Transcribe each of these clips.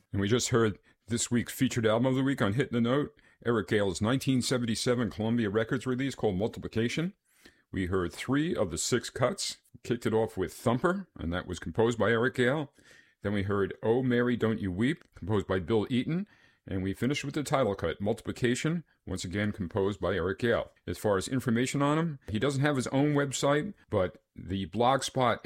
And we just heard this week's featured album of the week on Hitting the Note, Eric Gale's 1977 Columbia Records release called Multiplication. We heard 3 of the 6 cuts. Kicked it off with Thumper, and that was composed by Eric Gale. Then we heard Oh Mary Don't You Weep, composed by Bill Eaton. And we finished with the title cut, Multiplication, once again composed by Eric Gale. As far as information on him, he doesn't have his own website, but the blog spot,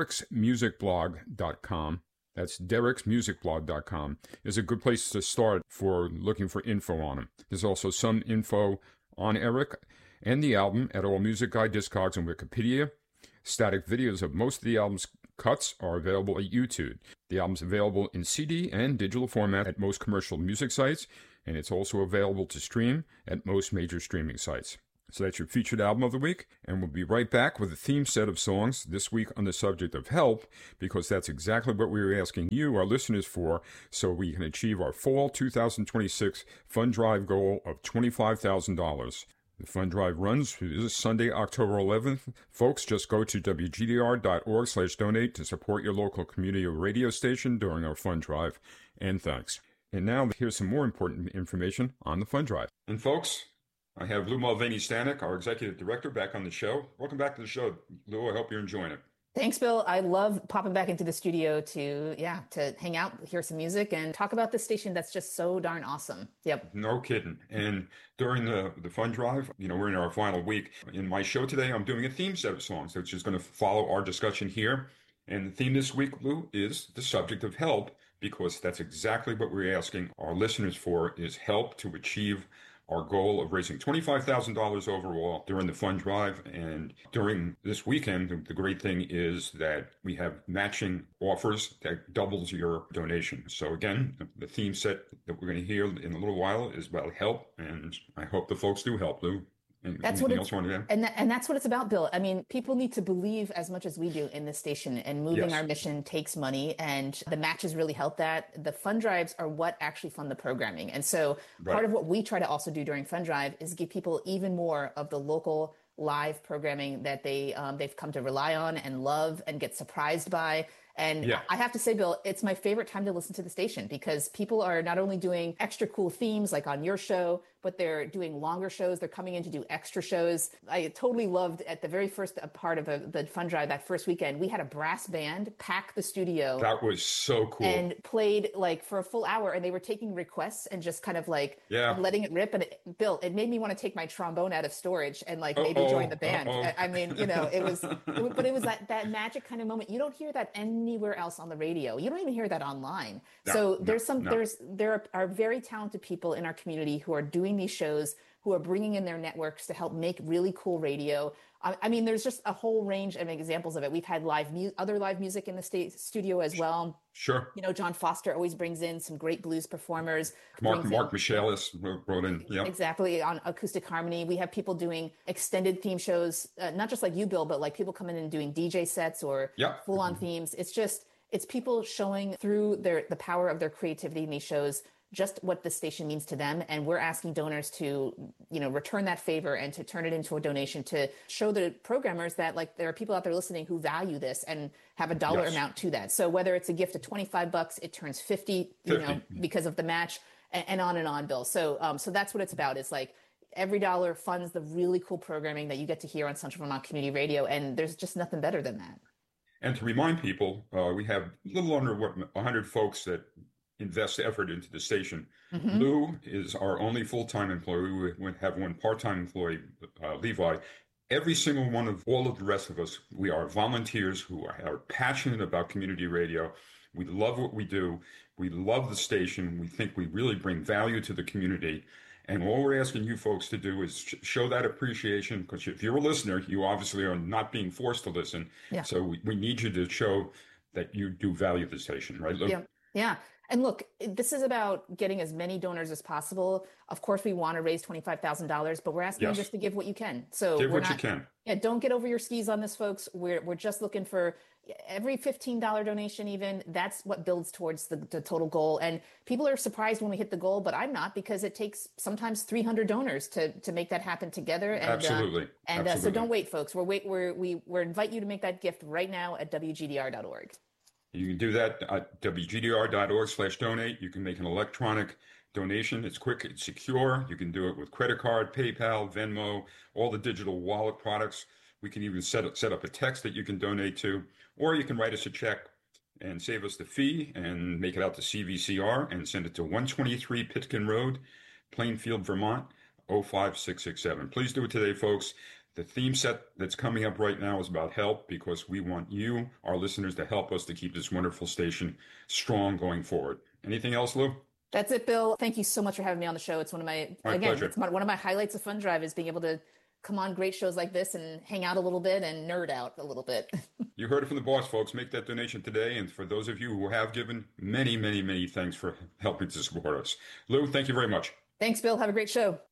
DerricksMusicBlog.com, that's DerricksMusicBlog.com, is a good place to start for looking for info on him. There's also some info on Eric and the album at AllMusic Guide, Discogs, and Wikipedia. Static videos of most of the album's cuts are available at YouTube. The album's available in CD and digital format at most commercial music sites, and it's also available to stream at most major streaming sites. So that's your featured album of the week, and we'll be right back with a theme set of songs this week on the subject of help, because that's exactly what we were asking you, our listeners, for, so we can achieve our fall 2026 fund drive goal of $25,000. The fund drive runs through this Sunday, October 11th. Folks, just go to wgdr.org/donate to support your local community radio station during our fund drive. And thanks. And now here's some more important information on the fund drive. And folks, I have Lou Mulvaney-Stanek, our executive director, back on the show. Welcome back to the show, Lou. I hope you're enjoying it. Thanks, Bill. I love popping back into the studio to hang out, hear some music, and talk about this station that's just so darn awesome. Yep. No kidding. And during the fund drive, we're in our final week. In my show today, I'm doing a theme set of songs, which is going to follow our discussion here. And the theme this week, Lou, is the subject of help, because that's exactly what we're asking our listeners for, is help to achieve our goal of raising $25,000 overall during the fund drive. And during this weekend, the great thing is that we have matching offers that doubles your donation. So again, the theme set that we're going to hear in a little while is about help, and I hope the folks do help, Lou. That's what it's, and that's what it's about, Bill. I mean, people need to believe as much as we do in this station, and moving our mission takes money, and the matches really help that. The fund drives are what actually fund the programming. And so part of what we try to also do during fund drive is give people even more of the local live programming that they've come to rely on and love and get surprised by. And I have to say, Bill, it's my favorite time to listen to the station, because people are not only doing extra cool themes like on your show, but they're doing longer shows. They're coming in to do extra shows. I totally loved at the very first part of the fund drive that first weekend, we had a brass band pack the studio. That was so cool. And played like for a full hour, and they were taking requests and just kind of like letting it rip. And Bill, it made me want to take my trombone out of storage and like maybe join the band. I mean, it was that magic kind of moment. You don't hear that anywhere else on the radio. You don't even hear that online. There are very talented people in our community who are doing these shows, who are bringing in their networks to help make really cool radio. I mean, there's just a whole range of examples of it. We've had other live music in the studio as well. Sure. John Foster always brings in some great blues performers. Mark Michaelis wrote in. Yeah. Exactly. On acoustic harmony. We have people doing extended theme shows, not just like you, Bill, but like people coming in and doing DJ sets or full-on themes. It's people showing through the power of their creativity in these shows just what the station means to them. And we're asking donors to, return that favor and to turn it into a donation to show the programmers that like there are people out there listening who value this and have a dollar amount to that. So whether it's a gift of $25, it turns 50, because of the match, and on, Bill. So that's what it's about. It's like every dollar funds the really cool programming that you get to hear on Central Vermont Community Radio. And there's just nothing better than that. And to remind people, we have a little under 100 folks that invest effort into the station. Mm-hmm. Lou is our only full-time employee. We have one part-time employee, Levi. Every single one of all of the rest of us, we are volunteers who are passionate about community radio. We love what we do. We love the station. We think we really bring value to the community. And all we're asking you folks to do is show that appreciation, because if you're a listener, you obviously are not being forced to listen. Yeah. So we need you to show that you do value the station, right, Lou? Yeah. And look, this is about getting as many donors as possible. Of course, we want to raise $25,000, but we're asking you just to give what you can. So give what you can. Yeah, don't get over your skis on this, folks. We're just looking for every $15 donation even. That's what builds towards the total goal. And people are surprised when we hit the goal, but I'm not, because it takes sometimes 300 donors to make that happen together. And, Absolutely. So don't wait, folks. We invite you to make that gift right now at WGDR.org. You can do that at wgdr.org/donate. You can make an electronic donation. It's quick, it's secure. You can do it with credit card, PayPal, Venmo, all the digital wallet products. We can even set up a text that you can donate to, or you can write us a check and save us the fee and make it out to CVCR and send it to 123 Pitkin Road, Plainfield, Vermont, 05667. Please do it today, folks. The theme set that's coming up right now is about help, because we want you, our listeners, to help us to keep this wonderful station strong going forward. Anything else, Lou? That's it, Bill. Thank you so much for having me on the show. It's one of pleasure. It's one of my highlights of Fund Drive is being able to come on great shows like this and hang out a little bit and nerd out a little bit. You heard it from the boss, folks. Make that donation today. And for those of you who have given, many, many, many thanks for helping to support us. Lou, thank you very much. Thanks, Bill. Have a great show.